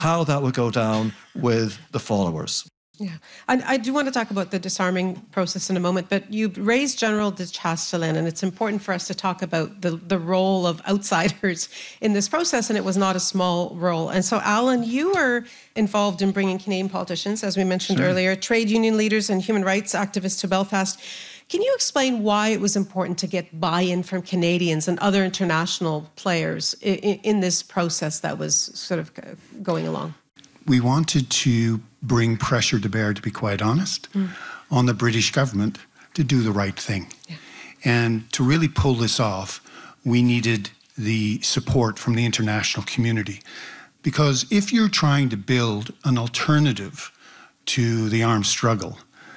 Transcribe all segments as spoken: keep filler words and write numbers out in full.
how that would go down with the followers. Yeah, I, I do want to talk about the disarming process in a moment, but you raised General de Chastelain, and it's important for us to talk about the, the role of outsiders in this process, and it was not a small role. And so, Alan, you were involved in bringing Canadian politicians, as we mentioned sure. earlier, trade union leaders and human rights activists to Belfast. Can you explain why it was important to get buy-in from Canadians and other international players in, in this process that was sort of going along? We wanted to bring pressure to bear, to be quite honest, mm. on the British government to do the right thing. Yeah. And to really pull this off, we needed the support from the international community. Because if you're trying to build an alternative to the armed struggle,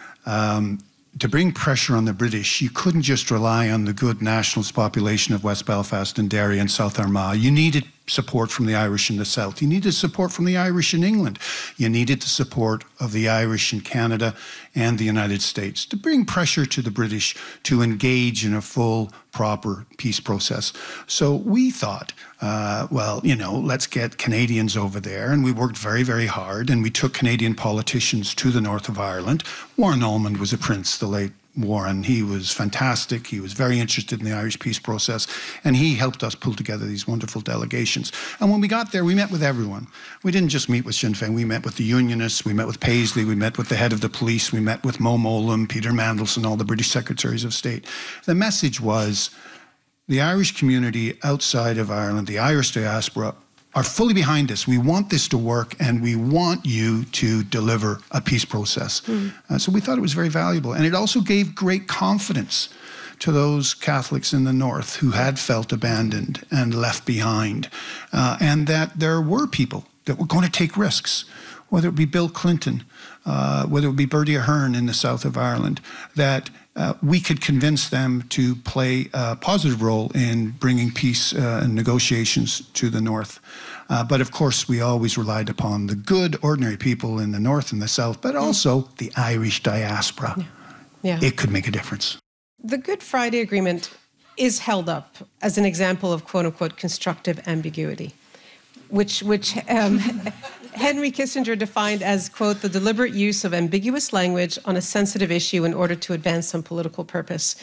um, to bring pressure on the British, you couldn't just rely on the good nationalist population of West Belfast and Derry and South Armagh. You needed support from the Irish in the South. You needed support from the Irish in England. You needed the support of the Irish in Canada and the United States to bring pressure to the British to engage in a full, proper peace process. So we thought, uh, well, you know, let's get Canadians over there. And we worked very, very hard. And we took Canadian politicians to the north of Ireland. Warren Allmond was a prince, the late Warren. He was fantastic. He was very interested in the Irish peace process, and he helped us pull together these wonderful delegations. And when we got there, we met with everyone. We didn't just meet with Sinn Féin. We met with the Unionists. We met with Paisley. We met with the head of the police. We met with Mo Mowlam, Peter Mandelson, all the British Secretaries of State. The message was the Irish community outside of Ireland, the Irish diaspora, are fully behind us. We want this to work, and we want you to deliver a peace process. Mm. Uh, so we thought it was very valuable. And it also gave great confidence to those Catholics in the North who had felt abandoned and left behind, uh, and that there were people that were going to take risks, whether it be Bill Clinton, uh, whether it be Bertie Ahern in the south of Ireland, that Uh, we could convince them to play a positive role in bringing peace uh, and negotiations to the North. Uh, but of course, we always relied upon the good, ordinary people in the North and the South, but also the Irish diaspora. Yeah. Yeah. It could make a difference. The Good Friday Agreement is held up as an example of quote-unquote constructive ambiguity, which, which um, Henry Kissinger defined as, quote, the deliberate use of ambiguous language on a sensitive issue in order to advance some political purpose.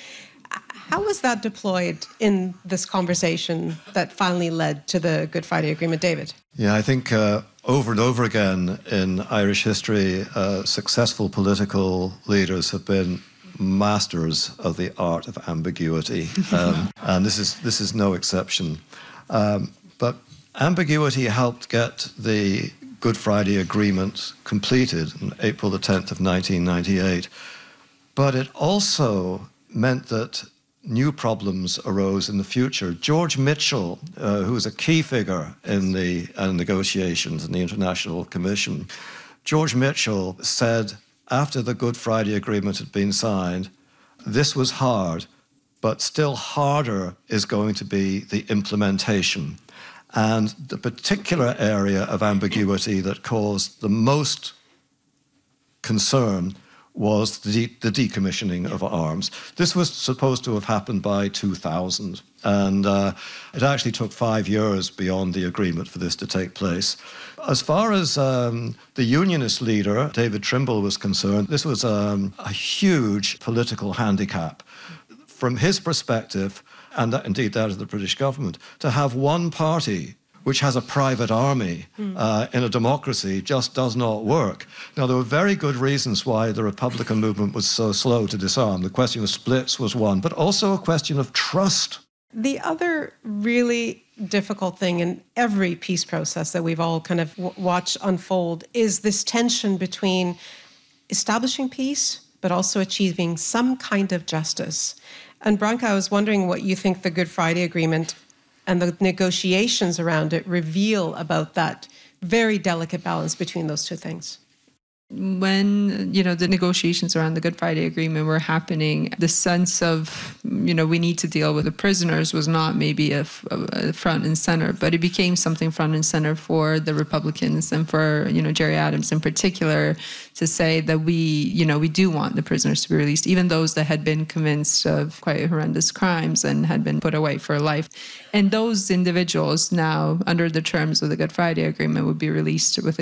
How was that deployed in this conversation that finally led to the Good Friday Agreement, David? Yeah, I think uh, over and over again in Irish history, uh, successful political leaders have been masters of the art of ambiguity, um, and this is this is no exception. Um, but ambiguity helped get the Good Friday Agreement completed on April the tenth of nineteen ninety-eight. But it also meant that new problems arose in the future. George Mitchell, uh, who was a key figure in the uh, negotiations in the International Commission, George Mitchell said after the Good Friday Agreement had been signed, this was hard, but still harder is going to be the implementation. And the particular area of ambiguity that caused the most concern was the, de- the decommissioning of arms. This was supposed to have happened by two thousand, and uh, it actually took five years beyond the agreement for this to take place. As far as um, the Unionist leader, David Trimble, was concerned, this was um, a huge political handicap. From his perspective, and that, indeed that of the British government, to have one party which has a private army mm. uh, in a democracy just does not work. Now, there were very good reasons why the Republican movement was so slow to disarm. The question of splits was one, but also a question of trust. The other really difficult thing in every peace process that we've all kind of w- watched unfold is this tension between establishing peace, but also achieving some kind of justice. And Branka, I was wondering what you think the Good Friday Agreement and the negotiations around it reveal about that very delicate balance between those two things. When, you know, the negotiations around the Good Friday Agreement were happening, the sense of, you know, we need to deal with the prisoners was not maybe a, a front and center, but it became something front and center for the Republicans and for, you know, Gerry Adams in particular, to say that we, you know, we do want the prisoners to be released, even those that had been convinced of quite horrendous crimes and had been put away for life. And those individuals now, under the terms of the Good Friday Agreement, would be released with